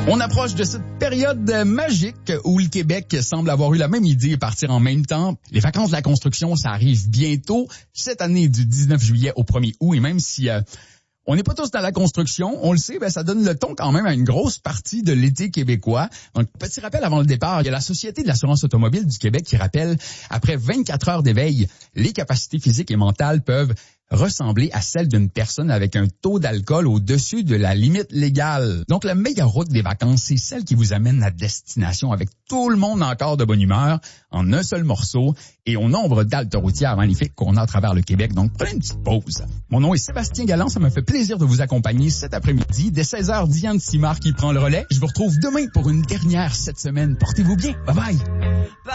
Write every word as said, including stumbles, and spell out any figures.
On approche de cette période magique où le Québec semble avoir eu la même idée et partir en même temps. Les vacances de la construction, ça arrive bientôt, cette année du dix-neuf juillet au premier août. Et même si euh, on n'est pas tous dans la construction, on le sait, ben, ça donne le ton quand même à une grosse partie de l'été québécois. Donc, petit rappel avant le départ, il y a la Société de l'assurance automobile du Québec qui rappelle, après vingt-quatre heures d'éveil, les capacités physiques et mentales peuvent ressembler à celle d'une personne avec un taux d'alcool au-dessus de la limite légale. Donc, la meilleure route des vacances, c'est celle qui vous amène à destination avec tout le monde encore de bonne humeur, en un seul morceau, et au nombre d'haltes routières magnifiques qu'on a à travers le Québec. Donc, prenez une petite pause. Mon nom est Sébastien Galland, ça me fait plaisir de vous accompagner cet après-midi. Dès seize heures, Diane Simard qui prend le relais. Je vous retrouve demain pour une dernière cette semaine. Portez-vous bien. Bye bye.